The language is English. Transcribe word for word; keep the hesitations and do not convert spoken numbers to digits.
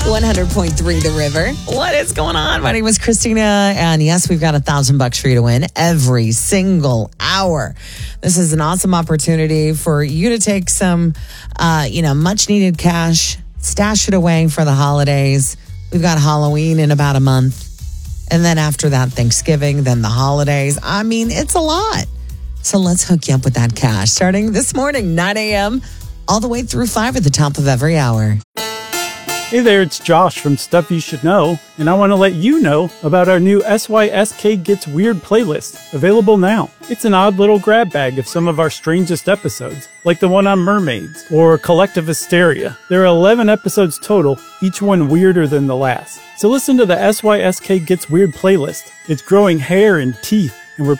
one hundred point three The River. What is going on? My name is Christina, and yes, we've got a thousand bucks for you to win every single hour. This is an awesome opportunity for you to take some, uh, you know, much needed cash, stash it away for the holidays. We've got Halloween in about a month. And then after that, Thanksgiving, then the holidays. I mean, it's a lot. So let's hook you up with that cash starting this morning, nine a.m., all the way through five at the top of every hour. Hey there, it's Josh from Stuff You Should Know, and I want to let you know about our new S Y S K Gets Weird playlist, available now. It's an odd little grab bag of some of our strangest episodes, like the one on mermaids, or collective hysteria. There are eleven episodes total, each one weirder than the last. So listen to the S Y S K Gets Weird playlist. It's growing hair and teeth